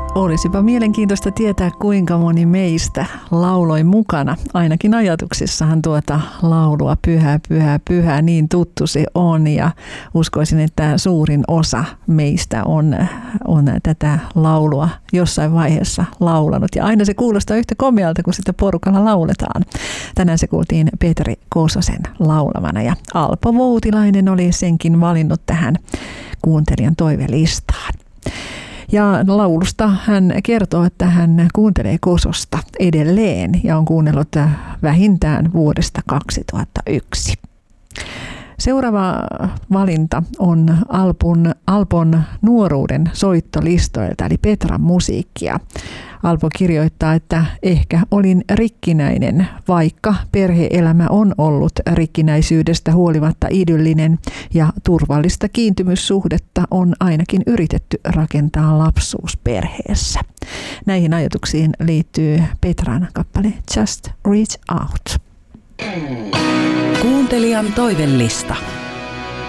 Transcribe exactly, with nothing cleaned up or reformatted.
Olisipa mielenkiintoista tietää, kuinka moni meistä lauloi mukana. Ainakin ajatuksissahan tuota laulua Pyhä, pyhä, pyhä, niin tuttu se on. Ja uskoisin, että suurin osa meistä on, on tätä laulua jossain vaiheessa laulanut. Ja aina se kuulostaa yhtä komealta, kun sitä porukalla lauletaan. Tänään se kuultiin Peeteri Kososen laulamana ja Alpo Voutilainen oli senkin valinnut tähän kuuntelijan toivelistaan. Ja laulusta hän kertoo, että hän kuuntelee Kososta edelleen ja on kuunnellut vähintään vuodesta kaksituhattayksi. Seuraava valinta on Alpon, Alpon nuoruuden soittolistoilta, eli Petran musiikkia. Alpo kirjoittaa, että ehkä olin rikkinäinen, vaikka perhe-elämä on ollut rikkinäisyydestä huolimatta idyllinen ja turvallista kiintymyssuhdetta on ainakin yritetty rakentaa lapsuusperheessä. Näihin ajatuksiin liittyy Petran kappale Just Reach Out. Kuuntelijan toivelista.